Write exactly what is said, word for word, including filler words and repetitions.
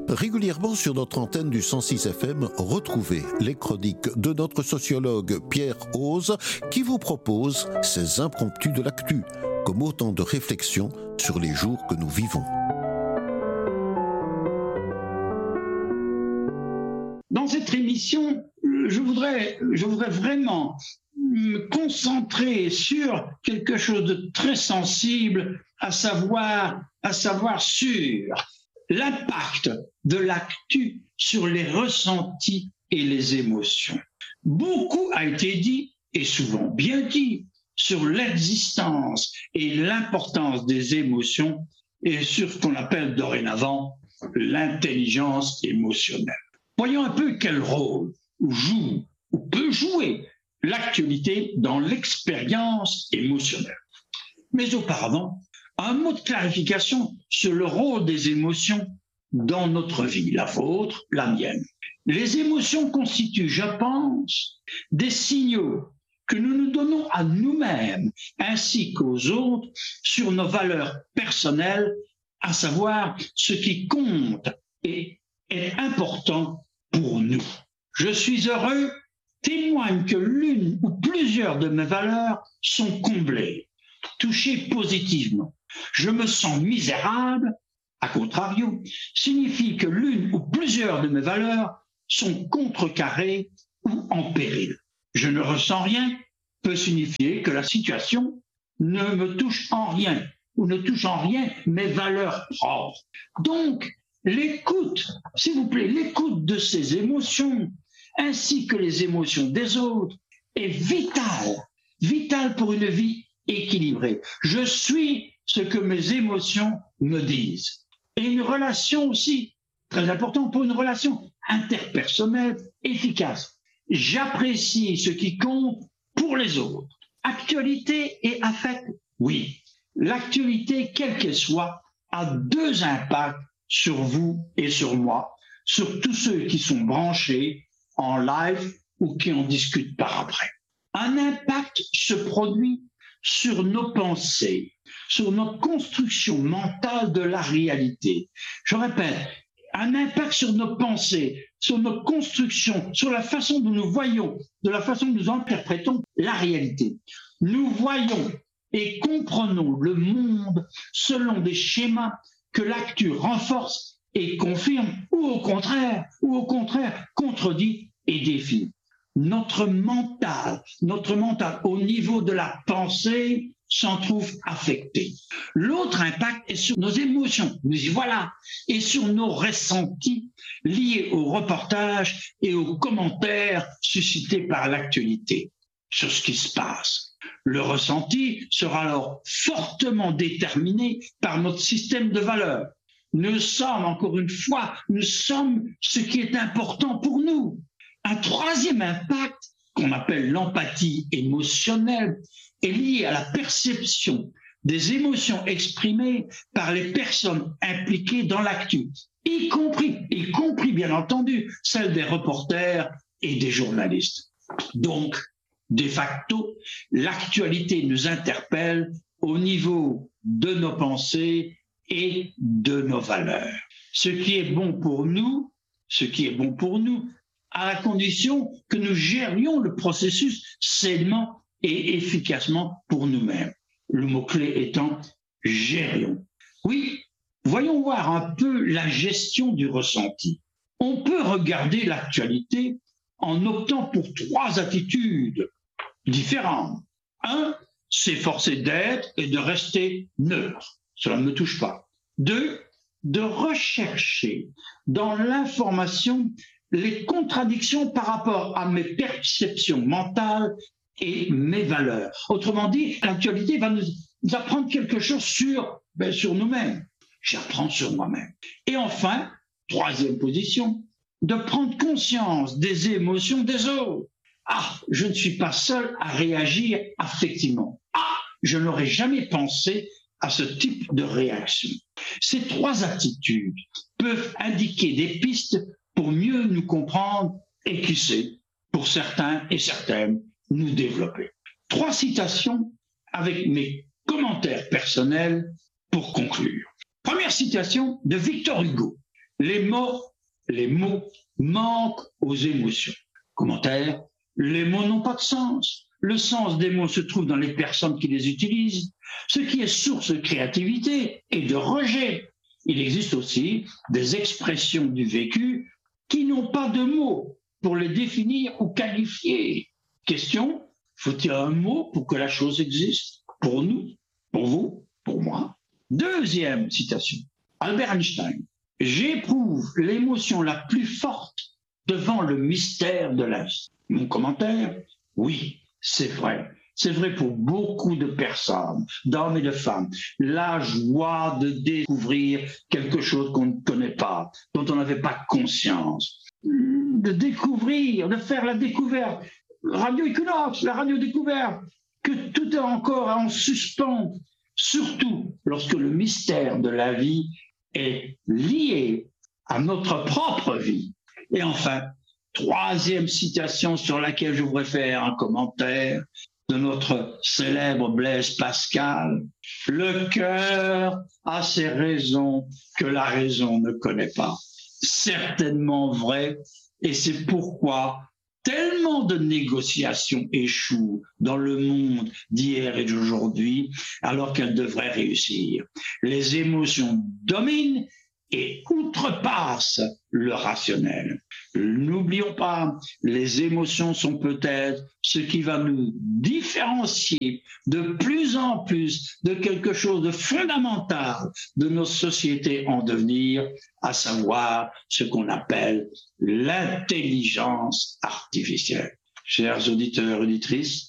Régulièrement sur notre antenne du cent six F M, retrouvez les chroniques de notre sociologue Pierre Ose qui vous propose ses impromptus de l'actu, comme autant de réflexions sur les jours que nous vivons. Dans cette émission, je voudrais, je voudrais vraiment me concentrer sur quelque chose de très sensible, à savoir, à savoir sur l'impact de l'actu sur les ressentis et les émotions. Beaucoup a été dit, et souvent bien dit, sur l'existence et l'importance des émotions et sur ce qu'on appelle dorénavant l'intelligence émotionnelle. Voyons un peu quel rôle joue ou peut jouer l'actualité dans l'expérience émotionnelle. Mais auparavant, un mot de clarification sur le rôle des émotions dans notre vie, la vôtre, la mienne. Les émotions constituent, je pense, des signaux que nous nous donnons à nous-mêmes ainsi qu'aux autres sur nos valeurs personnelles, à savoir ce qui compte et est important pour nous. Je suis heureux témoigne que l'une ou plusieurs de mes valeurs sont comblées, touchées positivement. Je me sens misérable, à contrario, signifie que l'une ou plusieurs de mes valeurs sont contrecarrées ou en péril. Je ne ressens rien peut signifier que la situation ne me touche en rien ou ne touche en rien mes valeurs propres. Donc, l'écoute, s'il vous plaît, l'écoute de ces émotions ainsi que les émotions des autres est vitale, vitale pour une vie équilibrée. Je suis ce que mes émotions me disent. Et une relation aussi, très importante pour une relation interpersonnelle efficace. J'apprécie ce qui compte pour les autres. Actualité et affect, oui. L'actualité, quelle qu'elle soit, a deux impacts sur vous et sur moi, sur tous ceux qui sont branchés en live ou qui en discutent par après. Un impact se produit sur nos pensées, sur notre construction mentale de la réalité. Je répète, un impact sur nos pensées, sur notre construction, sur la façon dont nous voyons, de la façon dont nous interprétons la réalité. Nous voyons et comprenons le monde selon des schémas que l'actu renforce et confirme, ou au contraire, ou au contraire, contredit et défie. Notre mental, notre mental au niveau de la pensée s'en trouve affecté. L'autre impact est sur nos émotions, nous y voilà, et sur nos ressentis liés au reportage et aux commentaires suscités par l'actualité sur ce qui se passe. Le ressenti sera alors fortement déterminé par notre système de valeurs. Nous sommes, encore une fois, nous sommes ce qui est important pour nous. Un troisième impact, qu'on appelle l'empathie émotionnelle, est lié à la perception des émotions exprimées par les personnes impliquées dans l'actu, y compris, y compris bien entendu, celles des reporters et des journalistes. Donc, de facto, l'actualité nous interpelle au niveau de nos pensées et de nos valeurs. Ce qui est bon pour nous, ce qui est bon pour nous, à la condition que nous gérions le processus sainement et efficacement pour nous-mêmes. Le mot-clé étant « gérions ». Oui, voyons voir un peu la gestion du ressenti. On peut regarder l'actualité en optant pour trois attitudes différentes. Un, s'efforcer d'être et de rester neutre. Cela ne me touche pas. Deux, de rechercher dans l'information les contradictions par rapport à mes perceptions mentales et mes valeurs. Autrement dit, l'actualité va nous, nous apprendre quelque chose sur, ben, sur nous-mêmes. J'apprends sur moi-même. Et enfin, troisième position, de prendre conscience des émotions des autres. Ah, je ne suis pas seul à réagir affectivement. Ah, je n'aurais jamais pensé à ce type de réaction. Ces trois attitudes peuvent indiquer des pistes pour mieux nous comprendre et qui sait, pour certains et certaines, nous développer. Trois citations avec mes commentaires personnels pour conclure. Première citation de Victor Hugo. Les mots, les mots manquent aux émotions. Commentaire, les mots n'ont pas de sens. Le sens des mots se trouve dans les personnes qui les utilisent, ce qui est source de créativité et de rejet. Il existe aussi des expressions du vécu qui n'ont pas de mots pour les définir ou qualifier. Question, faut-il un mot pour que la chose existe? Pour nous, pour vous, pour moi. Deuxième citation, Albert Einstein. J'éprouve l'émotion la plus forte devant le mystère de la vie. Mon commentaire, oui, c'est vrai. C'est vrai pour beaucoup de personnes, d'hommes et de femmes. La joie de découvrir quelque chose qu'on ne connaît pas, dont on n'avait pas conscience. De découvrir, de faire la découverte. Radio Equinox, la radio découverte, que tout est encore en suspens. Surtout lorsque le mystère de la vie est lié à notre propre vie. Et enfin, troisième citation sur laquelle je voudrais faire un commentaire de notre célèbre Blaise Pascal. Le cœur a ses raisons que la raison ne connaît pas. Certainement vrai, et c'est pourquoi tellement de négociations échouent dans le monde d'hier et d'aujourd'hui, alors qu'elles devraient réussir. Les émotions dominent et outrepassent le rationnel. N'oublions pas, les émotions sont peut-être ce qui va nous différencier de plus en plus de quelque chose de fondamental de nos sociétés en devenir, à savoir ce qu'on appelle l'intelligence artificielle. Chers auditeurs et auditrices,